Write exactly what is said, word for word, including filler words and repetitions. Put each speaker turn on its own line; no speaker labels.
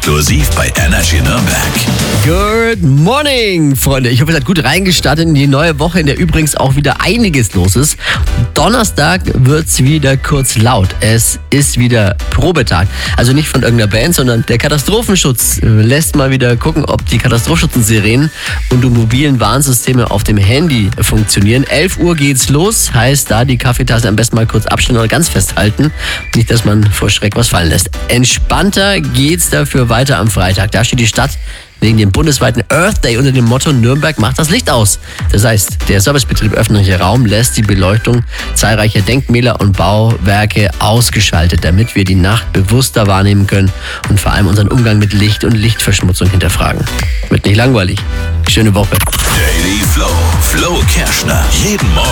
Exklusiv bei Energy Nürnberg.
Good morning, Freunde. Ich hoffe, ihr seid gut reingestartet in die neue Woche, in der übrigens auch wieder einiges los ist. Donnerstag wird's wieder kurz laut. Es ist wieder Probetag. Also nicht von irgendeiner Band, sondern der Katastrophenschutz lässt mal wieder gucken, ob die Katastrophenschutzsirenen und die mobilen Warnsysteme auf dem Handy funktionieren. elf Uhr geht's los, heißt da die Kaffeetasse am besten mal kurz abstellen oder ganz festhalten. Nicht, dass man vor Schreck was fallen lässt. Entspannter geht's dafür weiter am Freitag. Da steht die Stadt wegen dem bundesweiten Earth Day unter dem Motto Nürnberg macht das Licht aus. Das heißt, der Servicebetrieb öffentlicher Raum lässt die Beleuchtung zahlreicher Denkmäler und Bauwerke ausgeschaltet, damit wir die Nacht bewusster wahrnehmen können und vor allem unseren Umgang mit Licht und Lichtverschmutzung hinterfragen. Wird nicht langweilig. Schöne Woche.
Daily Flow. Flo Kerschner. Jeden Morgen